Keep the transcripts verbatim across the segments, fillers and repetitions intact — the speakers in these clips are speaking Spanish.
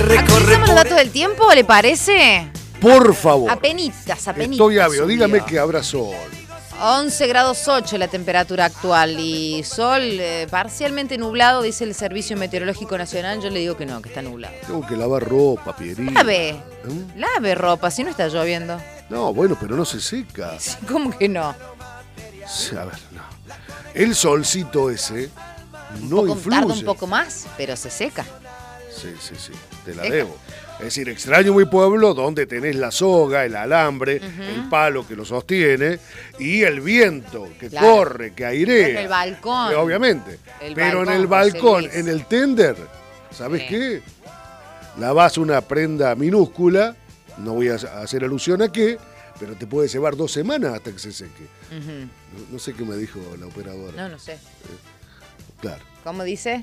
¿Actualizamos los datos del tiempo, le parece? Por favor. Apenitas, apenitas. Estoy ávido, dígame que habrá sol. once grados ocho la temperatura actual y sol eh, parcialmente nublado, dice el Servicio Meteorológico Nacional. Yo le digo que no, que está nublado. Tengo que lavar ropa, Pierina. Lave, ¿Eh? lave ropa, si no está lloviendo. No, bueno, pero no se seca. ¿Cómo que no? A ver, no. El solcito ese no un poco, influye. Tarda un poco más, pero se seca. Sí, sí, sí, te la debo. Es decir, extraño mi pueblo donde tenés la soga, el alambre, uh-huh. el palo que lo sostiene y el viento que claro. corre, que airea. En el balcón. Eh, obviamente. El Pero balcón, en el balcón, José en el tender, ¿sabes sí. qué? Lavás una prenda minúscula, no voy a hacer alusión a qué, pero te puede llevar dos semanas hasta que se seque. Uh-huh. no, no sé qué me dijo la operadora. No, no sé. Eh, claro. ¿Cómo dice?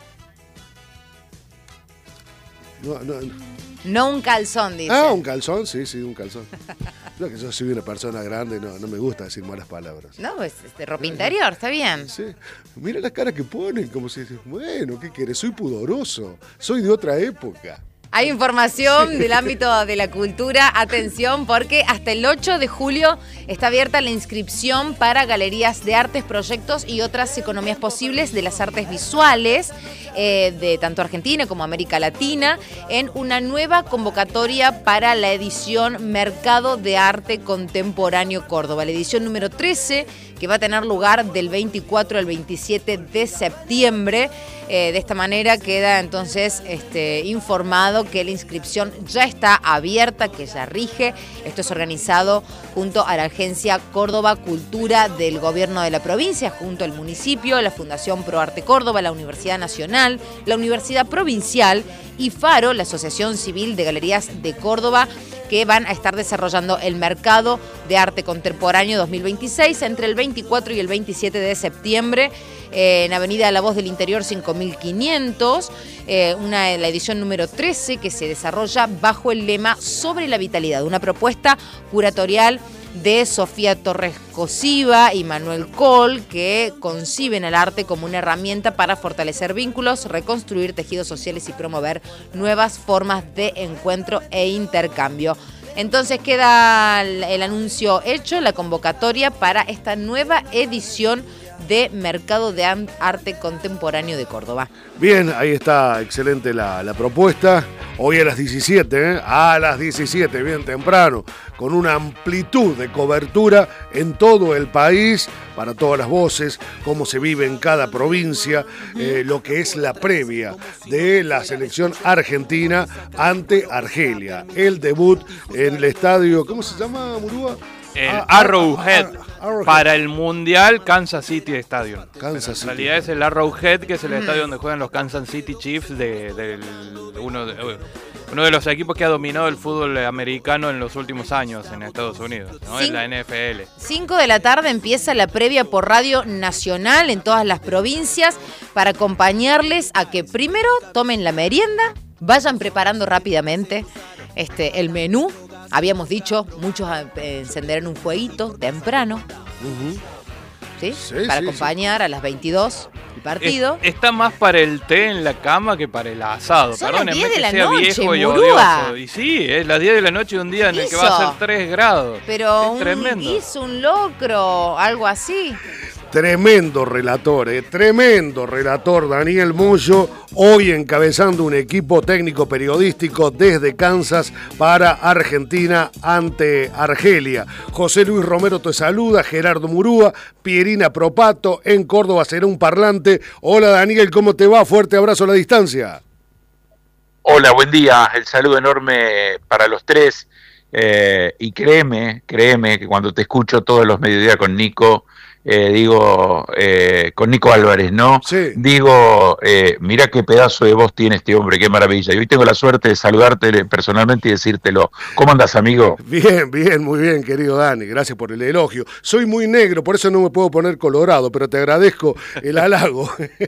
No, no, no. no un calzón, dice. Ah, un calzón, sí, sí, un calzón. No, que yo soy una persona grande, no, no me gusta decir malas palabras. No, pues este, ropa interior, está bien. Sí. Mira la cara que ponen, como si, bueno, ¿qué quieres? Soy pudoroso, soy de otra época. Hay información del ámbito de la cultura, atención, porque hasta el ocho de julio está abierta la inscripción para galerías de artes, proyectos y otras economías posibles de las artes visuales eh, de tanto Argentina como América Latina en una nueva convocatoria para la edición Mercado de Arte Contemporáneo Córdoba, la edición número trece, que va a tener lugar del veinticuatro al veintisiete de septiembre. Eh, de esta manera queda entonces este, informado que la inscripción ya está abierta, que ya rige. Esto es organizado junto a la Agencia Córdoba Cultura del Gobierno de la provincia, junto al municipio, la Fundación Pro Arte Córdoba, la Universidad Nacional, la Universidad Provincial y Faro, la Asociación Civil de Galerías de Córdoba, que van a estar desarrollando el Mercado de Arte Contemporáneo dos mil veintiséis entre el veinticuatro y el veintisiete de septiembre eh, en Avenida La Voz del Interior cinco mil quinientos, eh, una, la edición número trece que se desarrolla bajo el lema Sobre la Vitalidad, una propuesta curatorial de Sofía Torres Cosiva y Manuel Col, que conciben el arte como una herramienta para fortalecer vínculos, reconstruir tejidos sociales y promover nuevas formas de encuentro e intercambio. Entonces queda el anuncio hecho, la convocatoria para esta nueva edición de Mercado de Arte Contemporáneo de Córdoba. Bien, ahí está, excelente la, la propuesta. Hoy a las diecisiete, ¿eh? a las diecisiete, bien temprano, con una amplitud de cobertura en todo el país, para todas las voces, cómo se vive en cada provincia, eh, lo que es la previa de la selección argentina ante Argelia. El debut en el estadio, ¿cómo se llama, Murúa? El ah, Arrowhead, ah, Arrowhead, para el Mundial Kansas City Stadium. Kansas City. En realidad es el Arrowhead, que es el mm. estadio donde juegan los Kansas City Chiefs, de, de, de uno, de, uno de los equipos que ha dominado el fútbol americano en los últimos años en Estados Unidos, ¿no? En la N F L. cinco de la tarde empieza la previa por Radio Nacional en todas las provincias para acompañarles a que primero tomen la merienda, vayan preparando rápidamente este, el menú. Habíamos dicho, muchos encenderán un fueguito temprano, uh-huh. ¿sí? Sí, para sí, acompañar sí. a las veintidós el partido. Es, está más para el té en la cama que para el asado. Son Perdón, las en vez diez que de la sea noche, viejo y Murúa. odioso. Y sí, es las diez de la noche de un día en el que va a ser tres grados. Pero es un tremendo. guiso, un locro, algo así. Tremendo relator, eh, tremendo relator Daniel Moyo, hoy encabezando un equipo técnico periodístico desde Kansas para Argentina ante Argelia. José Luis Romero te saluda, Gerardo Murúa, Pierina Propato, en Córdoba será un parlante. Hola Daniel, ¿cómo te va? Fuerte abrazo a la distancia. Hola, buen día, el saludo enorme para los tres, eh, y créeme, créeme que cuando te escucho todos los mediodías con Nico, Eh, digo, eh, con Nico Álvarez, ¿no? Sí. Digo, eh, mira qué pedazo de voz tiene este hombre, qué maravilla. Y hoy tengo la suerte de saludarte personalmente y decírtelo. ¿Cómo andas, amigo? Bien, bien, muy bien, querido Dani. Gracias por el elogio. Soy muy negro, por eso no me puedo poner colorado, pero te agradezco el halago.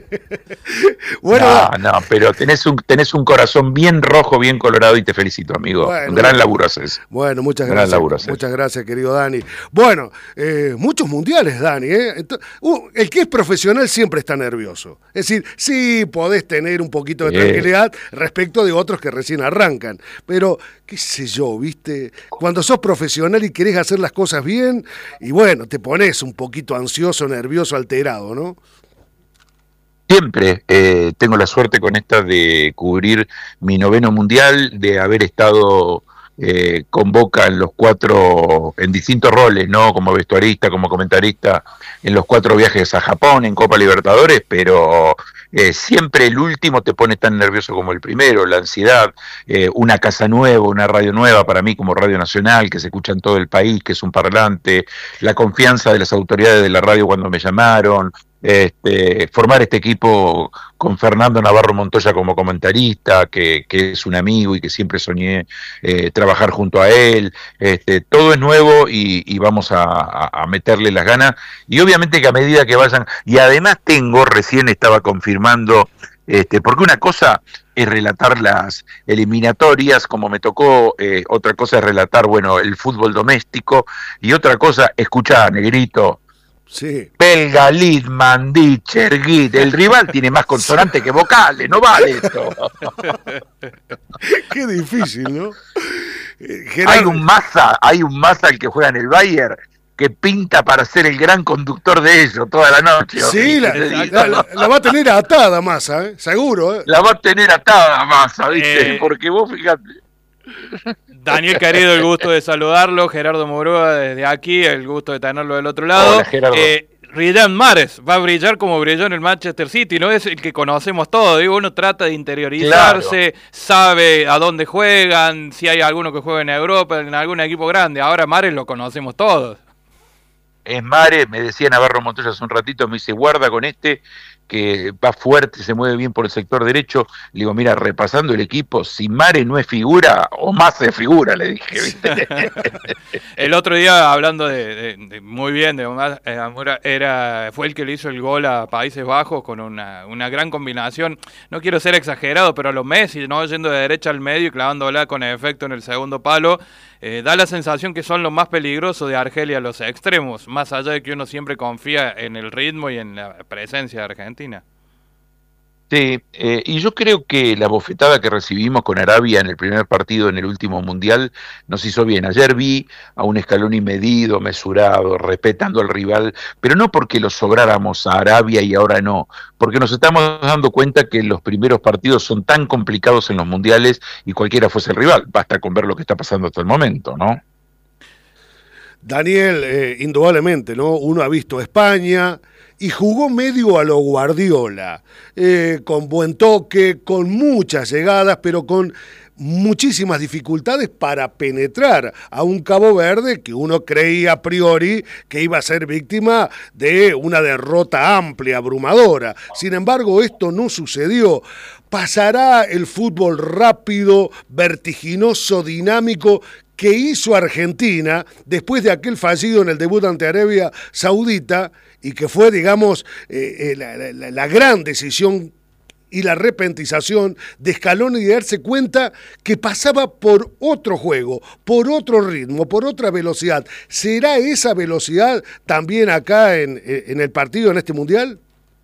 Bueno, no, no, pero tenés un, tenés un corazón bien rojo, bien colorado y te felicito, amigo. Bueno, un gran laburo haces. Bueno, muchas gran gracias. Laburo haces. Muchas gracias, querido Dani. Bueno, eh, muchos mundiales, Dani. Dani, ¿eh? Entonces, uh, el que es profesional siempre está nervioso. Es decir, sí podés tener un poquito de tranquilidad respecto de otros que recién arrancan, pero qué sé yo, ¿viste? Cuando sos profesional y querés hacer las cosas bien, y bueno, te pones un poquito ansioso, nervioso, alterado, ¿no? Siempre eh, tengo la suerte con esta de cubrir mi noveno mundial, de haber estado eh, con Boca en los cuatro, en distintos roles, ¿no? Como vestuarista, como comentarista, en los cuatro viajes a Japón, en Copa Libertadores, pero eh, siempre el último te pone tan nervioso como el primero, la ansiedad, eh, una casa nueva, una radio nueva para mí como Radio Nacional, que se escucha en todo el país, que es un parlante, la confianza de las autoridades de la radio cuando me llamaron, Este, formar este equipo con Fernando Navarro Montoya como comentarista, que, que es un amigo y que siempre soñé eh, trabajar junto a él, este, todo es nuevo y, y vamos a, a, a meterle las ganas, y obviamente que a medida que vayan, y además tengo, recién estaba confirmando, este, porque una cosa es relatar las eliminatorias, como me tocó, eh, otra cosa es relatar, bueno, el fútbol doméstico, y otra cosa, escuchá, negrito, Sí. Belga, Lidman, Ditcher, Git, el rival tiene más consonantes que vocales, no vale esto. Qué difícil, ¿no? Eh, Gerardo... Hay un Massa, hay un Massa el que juega en el Bayern que pinta para ser el gran conductor de ellos toda la noche. Sí, la, la, la, la va a tener atada Massa, ¿eh? Seguro. ¿eh? La va a tener atada Massa, ¿viste? Eh... Porque vos fíjate. Daniel, querido, el gusto de saludarlo. Gerardo Murúa desde aquí, el gusto de tenerlo del otro lado. Hola, Gerardo. Eh, Riyad Mahrez va a brillar como brilló en el Manchester City, no es el que conocemos todos. Digo, uno trata de interiorizarse, claro, sabe a dónde juegan, si hay alguno que juega en Europa, en algún equipo grande. Ahora Mahrez lo conocemos todos. Es Mahrez, me decía Navarro Montoya hace un ratito, me dice, guarda con este, que va fuerte, se mueve bien por el sector derecho. Le digo, mira, repasando el equipo, si Mahrez no es figura, o más es figura, le dije, ¿viste? El otro día, hablando de, de, de muy bien de Omar, eh, era, fue el que le hizo el gol a Países Bajos con una, una gran combinación. No quiero ser exagerado, pero a los Messi, ¿no? Yendo de derecha al medio y clavándola con efecto en el segundo palo. Eh, da la sensación que son los más peligrosos de Argelia los extremos, más allá de que uno siempre confía en el ritmo y en la presencia de Argentina. Sí, eh, y yo creo que la bofetada que recibimos con Arabia en el primer partido en el último mundial nos hizo bien. Ayer vi a un Scaloni medido, mesurado, respetando al rival, pero no porque lo sobráramos a Arabia y ahora no, porque nos estamos dando cuenta que los primeros partidos son tan complicados en los mundiales y cualquiera fuese el rival, basta con ver lo que está pasando hasta el momento, ¿no? Daniel, eh, indudablemente, ¿no? Uno ha visto España y jugó medio a lo Guardiola, eh, con buen toque, con muchas llegadas, pero con muchísimas dificultades para penetrar a un Cabo Verde que uno creía a priori que iba a ser víctima de una derrota amplia, abrumadora. Sin embargo, esto no sucedió. Pasará el fútbol rápido, vertiginoso, dinámico que hizo Argentina después de aquel fallido en el debut ante Arabia Saudita, y que fue, digamos, eh, eh, la, la, la gran decisión y la repentización de Scaloni de darse cuenta que pasaba por otro juego, por otro ritmo, por otra velocidad. ¿Será esa velocidad también acá en, en el partido, en este Mundial?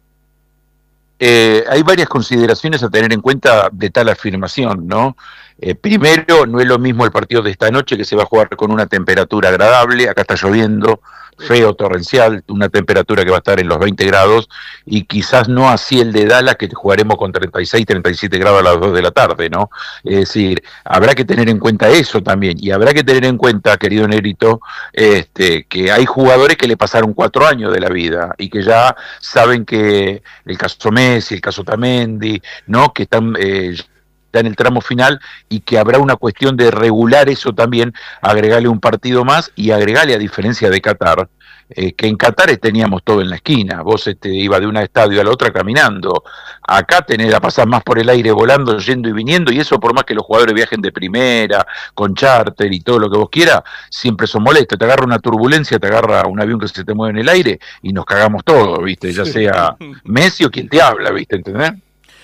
Eh, hay varias consideraciones a tener en cuenta de tal afirmación, ¿no? Eh, primero, no es lo mismo el partido de esta noche, que se va a jugar con una temperatura agradable. Acá está lloviendo, feo, torrencial, una temperatura que va a estar en los veinte grados, y quizás no así el de Dallas, que jugaremos con treinta y seis, treinta y siete grados a las dos de la tarde, ¿no? Es decir, habrá que tener en cuenta eso también, y habrá que tener en cuenta, querido Negrito, este, que hay jugadores que le pasaron cuatro años de la vida, y que ya saben que el caso Messi, el caso Tamendi, ¿no? Que están... Eh, en el tramo final, y que habrá una cuestión de regular eso también, agregarle un partido más y agregarle, a diferencia de Qatar, eh, que en Qatar teníamos todo en la esquina, vos este, ibas de un estadio a la otra caminando, acá tenés a pasar más por el aire volando, yendo y viniendo, y eso por más que los jugadores viajen de primera, con charter y todo lo que vos quieras, siempre son molestos, te agarra una turbulencia, te agarra un avión que se te mueve en el aire y nos cagamos todos, ¿viste? Ya sea Messi o quien te habla, ¿viste? ¿Entendés?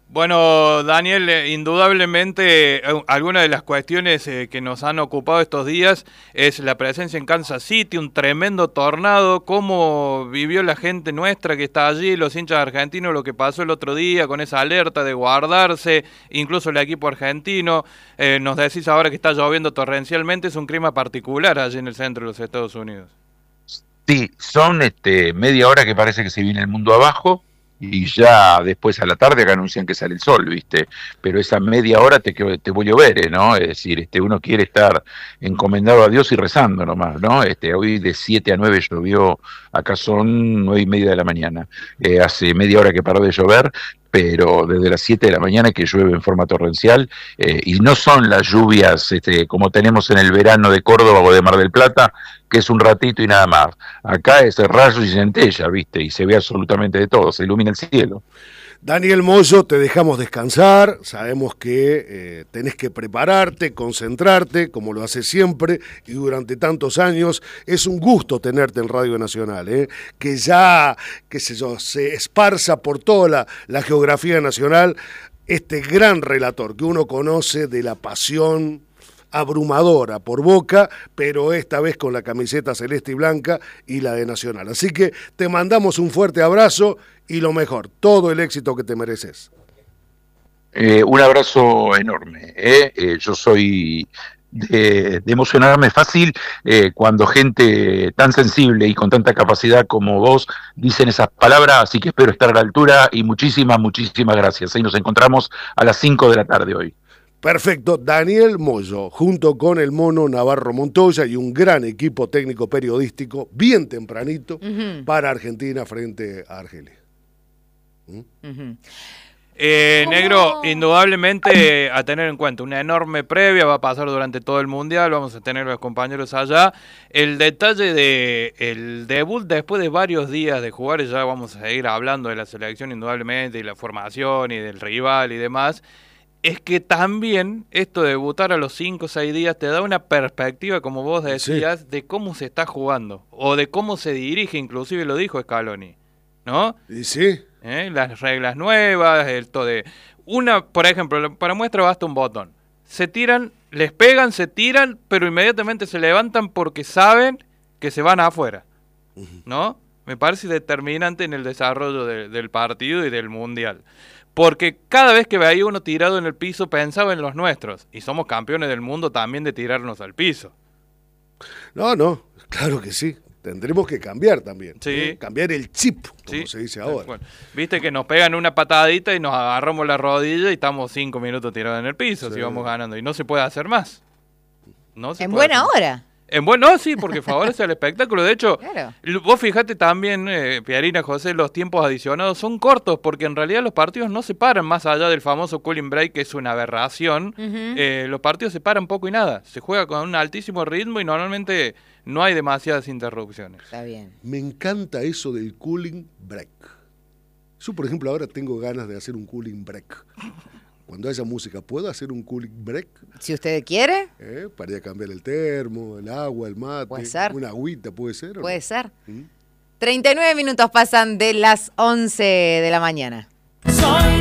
Bueno, Daniel, eh, indudablemente eh, alguna de las cuestiones eh, que nos han ocupado estos días es la presencia en Kansas City, un tremendo tornado, cómo vivió la gente nuestra que está allí, los hinchas argentinos, lo que pasó el otro día con esa alerta de guardarse, incluso el equipo argentino. Eh, nos decís ahora que está lloviendo torrencialmente, es un clima particular allí en el centro de los Estados Unidos. Sí, son este, media hora que parece que se viene el mundo abajo. Y ya después a la tarde acá anuncian que sale el sol, ¿viste? Pero esa media hora te, te voy a llover, ¿no? Es decir, este, uno quiere estar encomendado a Dios y rezando nomás, ¿no? Este, hoy de siete a nueve llovió, acá son nueve y media de la mañana. Eh, hace media hora que paró de llover, pero desde las siete de la mañana que llueve en forma torrencial, eh, y no son las lluvias este, como tenemos en el verano de Córdoba o de Mar del Plata, que es un ratito y nada más. Acá es rayos y centella, ¿viste? Y se ve absolutamente de todo, se ilumina el cielo. Daniel Moyo, te dejamos descansar, sabemos que eh, tenés que prepararte, concentrarte, como lo haces siempre, y durante tantos años. Es un gusto tenerte en Radio Nacional, ¿eh? Que ya, qué sé yo, se esparza por toda la, la geografía nacional este gran relator que uno conoce de la pasión abrumadora por Boca, pero esta vez con la camiseta celeste y blanca y la de Nacional. Así que te mandamos un fuerte abrazo y lo mejor, todo el éxito que te mereces. Eh, un abrazo enorme. ¿eh? Eh, yo soy de, de emocionarme fácil eh, cuando gente tan sensible y con tanta capacidad como vos dicen esas palabras, así que espero estar a la altura y muchísimas, muchísimas gracias. Ahí nos encontramos a las cinco de la tarde hoy. Perfecto, Daniel Moyo, junto con el Mono Navarro Montoya y un gran equipo técnico periodístico, bien tempranito, uh-huh. para Argentina frente a Argelia. ¿Mm? Uh-huh. Eh, negro, indudablemente a tener en cuenta, una enorme previa va a pasar durante todo el Mundial, vamos a tener los compañeros allá. El detalle de el debut después de varios días de jugar, y ya vamos a seguir hablando de la selección indudablemente, y la formación y del rival y demás, es que también esto de debutar a los cinco o seis días te da una perspectiva, como vos decías, sí. de cómo se está jugando, o de cómo se dirige, inclusive lo dijo Scaloni, ¿no? Y sí. ¿Eh? Las reglas nuevas, esto de... Una, por ejemplo, para muestra basta un botón. Se tiran, les pegan, se tiran, pero inmediatamente se levantan porque saben que se van afuera, ¿no? Me parece determinante en el desarrollo de, del partido y del Mundial. Porque cada vez que veía uno tirado en el piso pensaba en los nuestros. Y somos campeones del mundo también de tirarnos al piso. No, no, claro que sí. Tendremos que cambiar también. Sí. ¿eh? Cambiar el chip, como sí. se dice ahora. Bueno, viste que nos pegan una patadita y nos agarramos la rodilla y estamos cinco minutos tirados en el piso sí. si vamos ganando. Y no se puede hacer más. No se en puede buena hacer. hora. En bueno, sí, porque favorece al espectáculo. De hecho, claro. vos fijate también, eh, Pierina, José, los tiempos adicionados son cortos, porque en realidad los partidos no se paran más allá del famoso cooling break, que es una aberración. Uh-huh. eh, los partidos se paran poco y nada. Se juega con un altísimo ritmo y normalmente no hay demasiadas interrupciones. Está bien. Me encanta eso del cooling break. Yo, por ejemplo, ahora tengo ganas de hacer un cooling break. Cuando haya música, ¿puedo hacer un cooling break? Si usted quiere. ¿Eh? Para ir a cambiar el termo, el agua, el mate. Puede ser. Una agüita, ¿puede ser? Puede no? ser. ¿Mm? treinta y nueve minutos pasan de las once de la mañana. Soy